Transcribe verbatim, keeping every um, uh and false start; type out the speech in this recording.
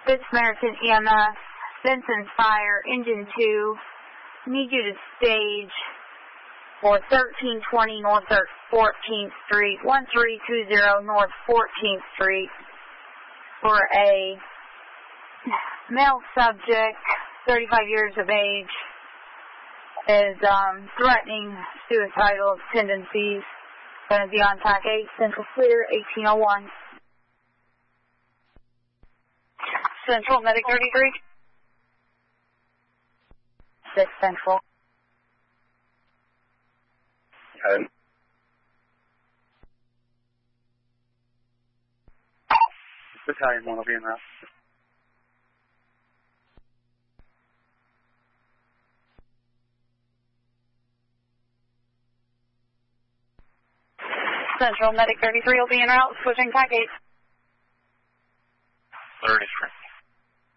Good Samaritan E M S, Benson Fire, Engine two. Need you to stage for thirteen twenty North fourteenth Street, one three two zero North fourteenth Street for a male subject, thirty-five years of age, is um, threatening suicidal tendencies. Going to be on track eight, Central Clear, eighteen oh one. Central, Medic thirty-three. six Central. Okay. Battalion one will be in route. Central, Medic thirty-three will be en route, switching pack eight. thirty-three.